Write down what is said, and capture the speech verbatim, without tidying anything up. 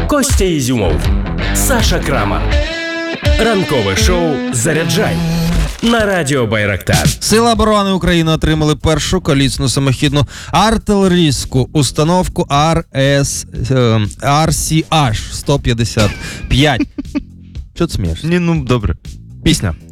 Костя Ізюмов, Саша Крамар. Ранкове шоу «Заряджай» на радіо Байрактар. Сили оборони України отримали першу колісну самохідну артилерійську установку ар ес, ар сі аш сто п'ятдесят п'ять. Чого ти смієшся? Ні, ну добре. Пісня.